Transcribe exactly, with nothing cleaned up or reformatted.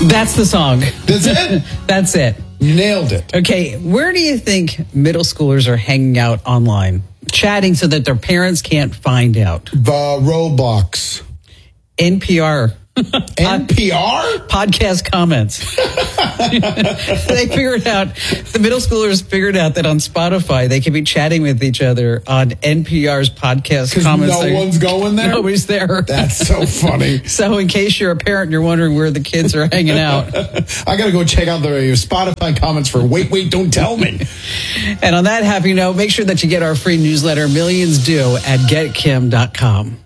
That's the song. That's it? That's it. Nailed it. Okay, where do you think middle schoolers are hanging out online? Chatting so that their parents can't find out. The Roblox. N P R. N P R? Podcast comments. They figured out, the middle schoolers figured out that on Spotify, they can be chatting with each other on N P R's podcast comments. No They- one's going there? Nobody's there. That's so funny. So in case you're a parent and you're wondering where the kids are hanging out. I got to go check out the Spotify comments for Wait, Wait, Don't Tell Me. And on that happy note, make sure that you get our free newsletter, Millions Do, at get kim dot com.